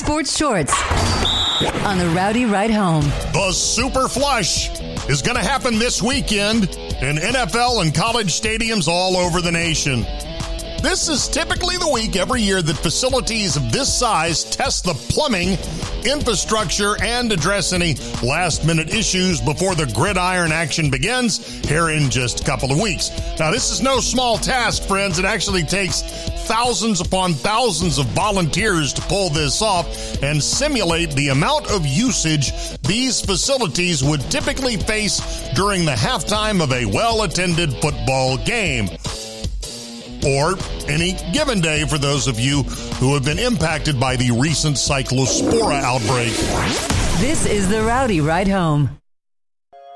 sports shorts on the Rowdy Ride Home. The Super Flush is going to happen this weekend in NFL and college stadiums all over the nation. This is typically the week every year that facilities of this size test the plumbing, infrastructure, and address any last-minute issues before the gridiron action begins here in just a couple of weeks. Now, this is no small task, friends. It actually takes thousands upon thousands of volunteers to pull this off and simulate the amount of usage these facilities would typically face during the halftime of a well-attended football game. Or any given day for those of you who have been impacted by the recent cyclospora outbreak. This is the Rowdy Ride Home.